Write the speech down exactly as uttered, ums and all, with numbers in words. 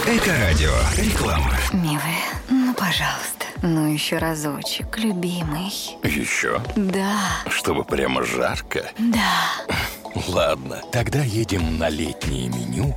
Эко-радио. Реклама. Милый, ну, пожалуйста, ну еще разочек, любимый. Еще? Да. Чтобы прямо жарко? Да. Ладно, тогда едем на летнее меню